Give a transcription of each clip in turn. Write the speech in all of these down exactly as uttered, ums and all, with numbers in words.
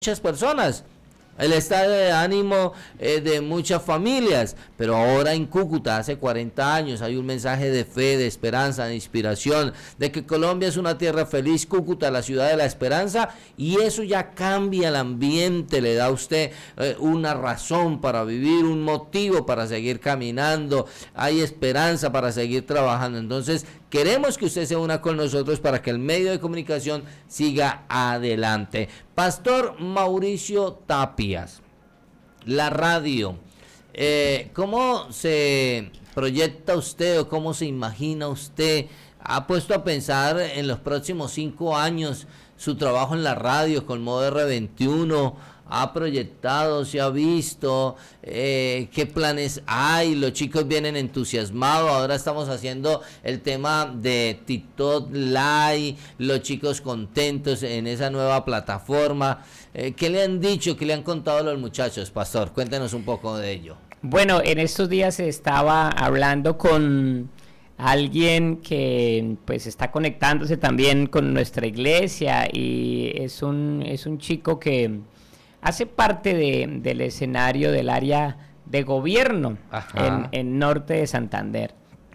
muchas personas, el estado de ánimo eh, de muchas familias, pero ahora en Cúcuta, hace cuarenta años, hay un mensaje de fe, de esperanza, de inspiración, de que Colombia es una tierra feliz, Cúcuta, la ciudad de la esperanza, y eso ya cambia el ambiente, le da a usted eh, una razón para vivir, un motivo para seguir caminando, hay esperanza para seguir trabajando. Entonces, queremos que usted se una con nosotros para que el medio de comunicación siga adelante. Pastor Mauricio Tapias, la radio, eh, ¿cómo se proyecta usted o cómo se imagina usted? ¿Ha puesto a pensar en los próximos cinco años su trabajo en la radio con Modo R veintiuno? ¿Ha proyectado, se ha visto eh, qué planes hay? Los chicos vienen entusiasmados, ahora estamos haciendo el tema de TikTok Live, los chicos contentos en esa nueva plataforma. Eh, ¿Qué le han dicho, qué le han contado los muchachos, Pastor? Cuéntenos un poco de ello. Bueno, en estos días estaba hablando con alguien que pues está conectándose también con nuestra iglesia y es un, es un chico que hace parte de, del escenario del área de gobierno en, en norte de Santander.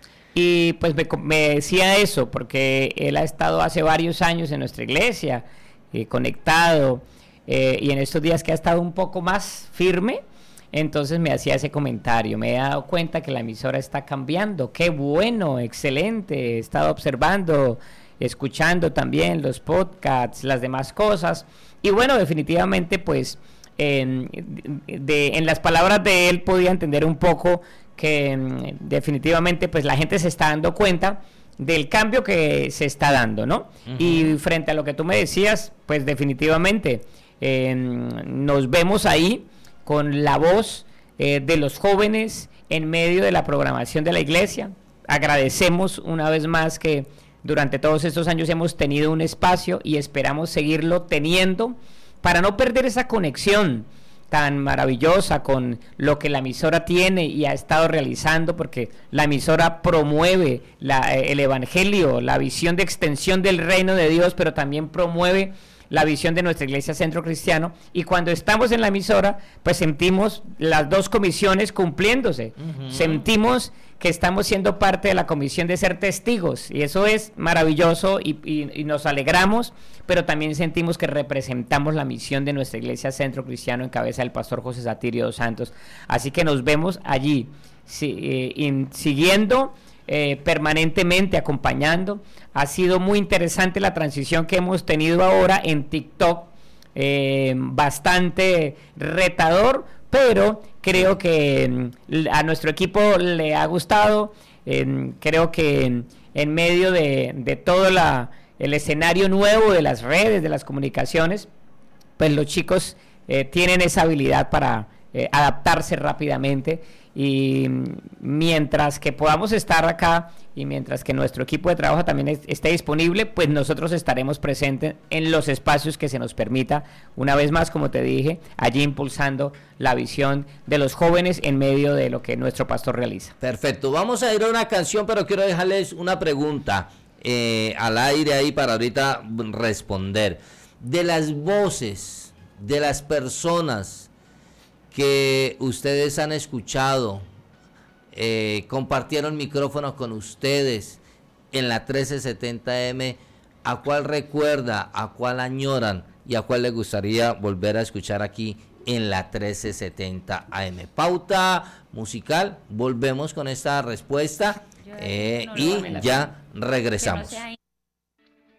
Y pues me, me decía eso, porque él ha estado hace varios años en nuestra iglesia, eh, conectado, eh, y en estos días que ha estado un poco más firme, entonces me hacía ese comentario. Me he dado cuenta que la emisora está cambiando. ¡Qué bueno! ¡Excelente! He estado observando, escuchando también los podcasts, las demás cosas. Y bueno, definitivamente, pues, eh, de, en las palabras de él podía entender un poco que eh, definitivamente, pues, la gente se está dando cuenta del cambio que se está dando, ¿no? Uh-huh. Y frente a lo que tú me decías, pues, definitivamente, eh, nos vemos ahí con la voz eh, de los jóvenes en medio de la programación de la iglesia. Agradecemos una vez más que durante todos estos años hemos tenido un espacio y esperamos seguirlo teniendo para no perder esa conexión tan maravillosa con lo que la emisora tiene y ha estado realizando, porque la emisora promueve la, el evangelio, la visión de extensión del reino de Dios, pero también promueve la visión de nuestra iglesia Centro Cristiano, y cuando estamos en la emisora, pues sentimos las dos comisiones cumpliéndose. Uh-huh. Sentimos que estamos siendo parte de la comisión de ser testigos, y eso es maravilloso, y, y, y nos alegramos, pero también sentimos que representamos la misión de nuestra iglesia Centro Cristiano en cabeza del pastor José Satirio dos Santos. Así que nos vemos allí, si, eh, in, siguiendo Eh, permanentemente, acompañando. Ha sido muy interesante la transición que hemos tenido ahora en TikTok, eh, bastante retador, pero creo que eh, a nuestro equipo le ha gustado. Eh, creo que en, en medio de, de todo la, el escenario nuevo de las redes, de las comunicaciones, pues los chicos eh, tienen esa habilidad para eh, adaptarse rápidamente. Y mientras que podamos estar acá y mientras que nuestro equipo de trabajo también es, esté disponible, pues nosotros estaremos presentes en los espacios que se nos permita, una vez más, como te dije, allí impulsando la visión de los jóvenes en medio de lo que nuestro pastor realiza. Perfecto, vamos a ir a una canción, pero quiero dejarles una pregunta eh, al aire ahí para ahorita responder. De las voces, de las personas que ustedes han escuchado, eh, compartieron micrófonos con ustedes en la trece setenta eme, ¿a cuál recuerda, a cuál añoran y a cuál les gustaría volver a escuchar aquí en la trece setenta A M? Pauta musical, volvemos con esta respuesta eh, y ya regresamos.